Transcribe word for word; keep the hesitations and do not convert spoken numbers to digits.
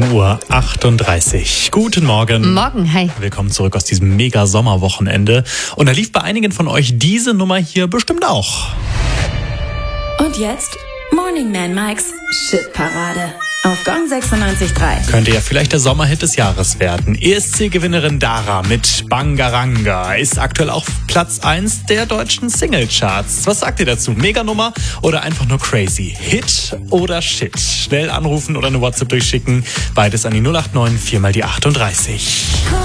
sieben Uhr achtunddreißig. Guten Morgen. Morgen, hi. Willkommen zurück aus diesem mega Sommerwochenende. Und da lief bei einigen von euch diese Nummer hier bestimmt auch. Und jetzt Morning Man Mikes Shitparade auf Gong sechsundneunzig Komma drei. Könnte ja vielleicht der Sommerhit des Jahres werden. E S C-Gewinnerin Dara mit Bangaranga ist aktuell auf Platz eins der deutschen Singlecharts. Was sagt ihr dazu? Meganummer oder einfach nur crazy? Hit oder Shit? Schnell anrufen oder eine WhatsApp durchschicken. Beides an die null acht neun vier mal die achtunddreißig.